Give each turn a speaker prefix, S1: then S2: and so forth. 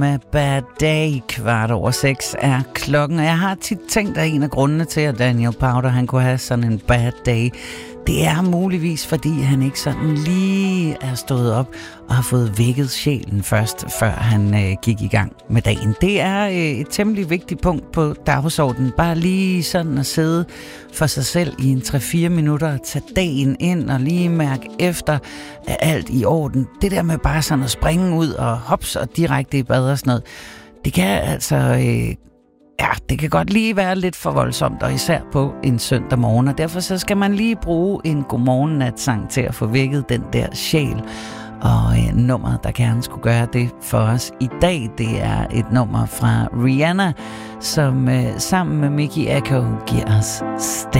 S1: Med Bad Day, 6:15 er klokken. Og jeg har tit tænkt, at en af grundene til, at Daniel Powter han kunne have sådan en bad day, det er muligvis, fordi han ikke sådan lige er stået op og har fået vækket sjælen først, før han gik i gang med dagen. Det er et temmelig vigtigt punkt på dagsordenen. Bare lige sådan at sidde for sig selv i en 3-4 minutter, tage dagen ind og lige mærke efter, at alt i orden. Det der med bare sådan at springe ud og hops og direkte i bad og sådan noget, det kan altså... det kan godt lige være lidt for voldsomt, og især på en søndag morgen, og derfor så skal man lige bruge en godmorgen-natsang til at få vækket den der sjæl. Og nummeret, der gerne skulle gøre det for os i dag, det er et nummer fra Rihanna, som sammen med Mickey Echo giver os Stay.